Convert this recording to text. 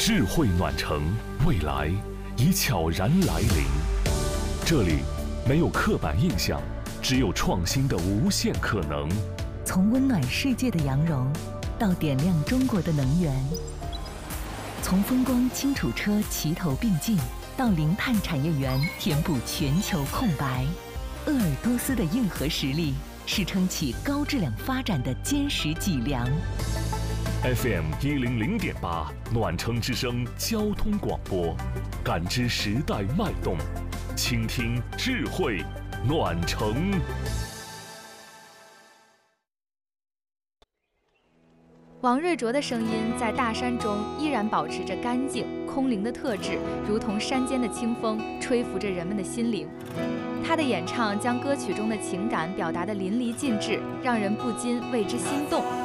智慧暖城，未来已悄然来临。这里没有刻板印象，只有创新的无限可能。 从温暖世界的羊绒，到点亮中国的能源；从风光轻楚车齐头并进，到零碳产业园填补全球空白。鄂尔多斯的硬核实力是撑起高质量发展的坚实脊梁。 FM 100.8暖城之声交通广播，感知时代脉动，倾听智慧暖城。 王瑞卓的声音在大山中依然保持着干净空灵的特质，如同山间的清风，吹拂着人们的心灵。他的演唱将歌曲中的情感表达得淋漓尽致，让人不禁为之心动。